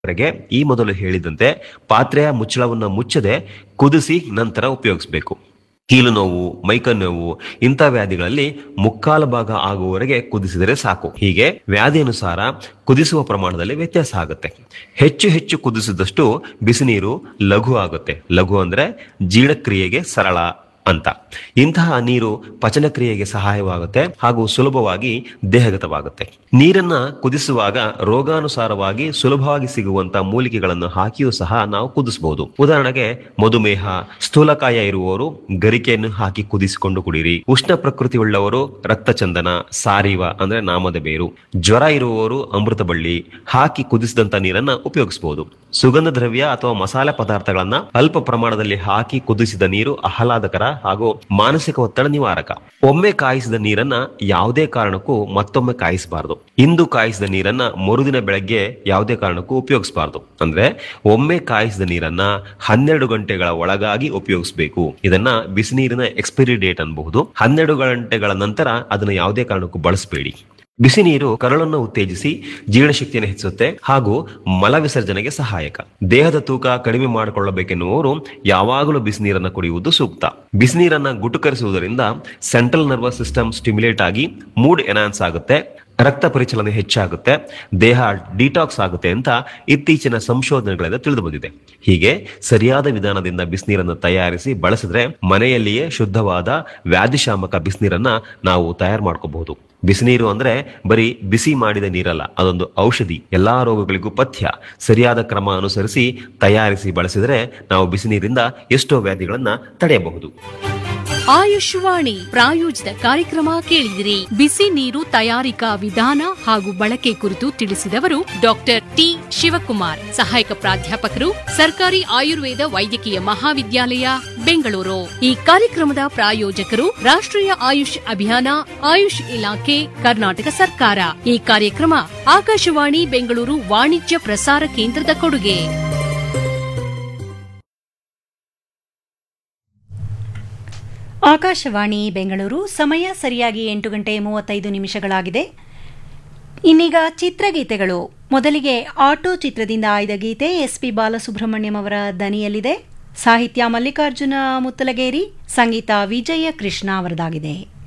ವರೆಗೆ ಈ ಮೊದಲು ಹೇಳಿದಂತೆ ಪಾತ್ರೆಯ ಮುಚ್ಚಳವನ್ನು ಮುಚ್ಚದೆ ಕುದಿಸಿ ನಂತರ ಉಪಯೋಗಿಸಬೇಕು. ಕೀಲು ನೋವು, ಮೈಕೈ ನೋವು ಇಂಥ ವ್ಯಾಧಿಗಳಲ್ಲಿ ಮುಕ್ಕಾಲು ಭಾಗ ಆಗುವವರೆಗೆ ಕುದಿಸಿದರೆ ಸಾಕು. ಹೀಗೆ ವ್ಯಾಧಿ ಅನುಸಾರ ಕುದಿಸುವ ಪ್ರಮಾಣದಲ್ಲಿ ವ್ಯತ್ಯಾಸ ಆಗುತ್ತೆ. ಹೆಚ್ಚು ಹೆಚ್ಚು ಕುದಿಸಿದಷ್ಟು ಬಿಸಿನೀರು ಲಘು ಆಗುತ್ತೆ. ಲಘು ಅಂದ್ರೆ ಜೀರ್ಣಕ್ರಿಯೆಗೆ ಸರಳ ಅಂತ. ಇಂತಹ ನೀರು ಪಚನ ಕ್ರಿಯೆಗೆ ಸಹಾಯವಾಗುತ್ತೆ ಹಾಗೂ ಸುಲಭವಾಗಿ ದೇಹಗತವಾಗುತ್ತೆ. ನೀರನ್ನ ಕುದಿಸುವಾಗ ರೋಗಾನುಸಾರವಾಗಿ ಸುಲಭವಾಗಿ ಸಿಗುವಂತಹ ಮೂಲಿಕೆಗಳನ್ನು ಹಾಕಿಯೂ ಸಹ ನಾವು ಕುದಿಸಬಹುದು. ಉದಾಹರಣೆಗೆ ಮಧುಮೇಹ, ಸ್ಥೂಲಕಾಯ ಇರುವವರು ಗರಿಕೆಯನ್ನು ಹಾಕಿ ಕುದಿಸಿಕೊಂಡು ಕುಡಿಯಿರಿ. ಉಷ್ಣ ಪ್ರಕೃತಿ ಉಳ್ಳವರು ರಕ್ತಚಂದನ, ಸಾರಿವ ಅಂದ್ರೆ ನಾಮದ ಬೇರು, ಜ್ವರ ಇರುವವರು ಅಮೃತ ಬಳ್ಳಿ ಹಾಕಿ ಕುದಿಸಿದಂತ ನೀರನ್ನ ಉಪಯೋಗಿಸಬಹುದು. ಸುಗಂಧ ದ್ರವ್ಯ ಅಥವಾ ಮಸಾಲೆ ಪದಾರ್ಥಗಳನ್ನ ಅಲ್ಪ ಪ್ರಮಾಣದಲ್ಲಿ ಹಾಕಿ ಕುದಿಸಿದ ನೀರು ಆಹ್ಲಾದಕರ ಹಾಗೂ ಮಾನಸಿಕ ಒತ್ತಡ ನಿವಾರಕ. ಒಮ್ಮೆ ಕಾಯಿಸಿದ ನೀರನ್ನ ಯಾವುದೇ ಕಾರಣಕ್ಕೂ ಮತ್ತೊಮ್ಮೆ ಕಾಯಿಸಬಾರದು. ಇಂದು ಕಾಯಿಸಿದ ನೀರನ್ನ ಮರುದಿನ ಬೆಳಗ್ಗೆ ಯಾವುದೇ ಕಾರಣಕ್ಕೂ ಉಪಯೋಗಿಸಬಾರದು. ಅಂದ್ರೆ ಒಮ್ಮೆ ಕಾಯಿಸಿದ ನೀರನ್ನ 12 ಗಂಟೆಗಳ ಒಳಗಾಗಿ ಉಪಯೋಗಿಸಬೇಕು. ಇದನ್ನ ಬಿಸಿನೀರಿನ ಎಕ್ಸ್ಪೈರಿ ಡೇಟ್ ಅನ್ಬಹುದು. 12 ಗಂಟೆಗಳ ನಂತರ ಅದನ್ನು ಯಾವುದೇ ಕಾರಣಕ್ಕೂ ಬಳಸಬೇಡಿ. ಬಿಸಿ ನೀರು ಕರಳನ್ನು ಉತ್ತೇಜಿಸಿ ಜೀರ್ಣಶಕ್ತಿಯನ್ನು ಹೆಚ್ಚಿಸುತ್ತೆ ಹಾಗೂ ಮಲ ವಿಸರ್ಜನೆಗೆ ಸಹಾಯಕ. ದೇಹದ ತೂಕ ಕಡಿಮೆ ಮಾಡಿಕೊಳ್ಳಬೇಕೆನ್ನುವವರು ಯಾವಾಗಲೂ ಬಿಸಿ ನೀರನ್ನ ಕುಡಿಯುವುದು ಸೂಕ್ತ. ಬಿಸಿ ನೀರನ್ನ ಗುಟುಕರಿಸುವುದರಿಂದ ಸೆಂಟ್ರಲ್ ನರ್ವಸ್ ಸಿಸ್ಟಮ್ ಸ್ಟಿಮ್ಯುಲೇಟ್ ಆಗಿ ಮೂಡ್ ಎನ್ಹಾನ್ಸ್ ಆಗುತ್ತೆ, ರಕ್ತ ಪರಿಚಲನೆ ಹೆಚ್ಚಾಗುತ್ತೆ, ದೇಹ ಡಿಟಾಕ್ಸ್ ಆಗುತ್ತೆ ಅಂತ ಇತ್ತೀಚಿನ ಸಂಶೋಧನೆಗಳಿಂದ ತಿಳಿದು ಬಂದಿದೆ. ಹೀಗೆ ಸರಿಯಾದ ವಿಧಾನದಿಂದ ಬಿಸಿನೀರನ್ನು ತಯಾರಿಸಿ ಬಳಸಿದ್ರೆ ಮನೆಯಲ್ಲಿಯೇ ಶುದ್ಧವಾದ ವ್ಯಾಧಿಶಾಮಕ ಬಿಸಿನೀರನ್ನ ನಾವು ತಯಾರು ಮಾಡ್ಕೋಬಹುದು. ಬಿಸಿನೀರು ಅಂದ್ರೆ ಬರೀ ಬಿಸಿ ಮಾಡಿದ ನೀರಲ್ಲ, ಅದೊಂದು ಔಷಧಿ. ಎಲ್ಲಾ ರೋಗಗಳಿಗೂ ಪಥ್ಯ. ಸರಿಯಾದ ಕ್ರಮ ಅನುಸರಿಸಿ ತಯಾರಿಸಿ ಬಳಸಿದರೆ ನಾವು ಬಿಸಿನೀರಿಂದ ಎಷ್ಟೋ ವ್ಯಾಧಿಗಳನ್ನ ತಡೆಯಬಹುದು. ಆಯುಷ್ವಾಣಿ ಪ್ರಾಯೋಜಿತ ಕಾರ್ಯಕ್ರಮ ಕೇಳಿದಿರಿ. ಬಿಸಿ ನೀರು ತಯಾರಿಕಾ ವಿಧಾನ ಹಾಗೂ ಬಳಕೆ ಕುರಿತು ತಿಳಿಸಿದವರು ಡಾಕ್ಟರ್ ಟಿ ಶಿವಕುಮಾರ್, ಸಹಾಯಕ ಪ್ರಾಧ್ಯಾಪಕರು, ಸರ್ಕಾರಿ ಆಯುರ್ವೇದ ವೈದ್ಯಕೀಯ ಮಹಾವಿದ್ಯಾಲಯ, ಬೆಂಗಳೂರು. ಈ ಕಾರ್ಯಕ್ರಮದ ಪ್ರಾಯೋಜಕರು ರಾಷ್ಟ್ರೀಯ ಆಯುಷ್ ಅಭಿಯಾನ, ಆಯುಷ್ ಇಲಾಖೆ, ಕರ್ನಾಟಕ ಸರ್ಕಾರ. ಈ ಕಾರ್ಯಕ್ರಮ ಆಕಾಶವಾಣಿ ಬೆಂಗಳೂರು ವಾಣಿಜ್ಯ ಪ್ರಸಾರ ಕೇಂದ್ರದ ಕೊಡುಗೆ. ಆಕಾಶವಾಣಿ ಬೆಂಗಳೂರು. ಸಮಯ ಸರಿಯಾಗಿ 8:35 ಇನ್ನೀಗ ಚಿತ್ರಗೀತೆಗಳು. ಮೊದಲಿಗೆ ಆಟೋ ಚಿತ್ರದಿಂದ ಆಯ್ದ ಗೀತೆ ಎಸ್ಪಿ ಬಾಲಸುಬ್ರಹ್ಮಣ್ಯಂ ಅವರ ದನಿಯಲ್ಲಿದೆ. ಸಾಹಿತ್ಯ ಮಲ್ಲಿಕಾರ್ಜುನ ಮುತ್ತಲಗೇರಿ, ಸಂಗೀತ ವಿಜಯ ಕೃಷ್ಣ ಅವರದಾಗಿದೆ.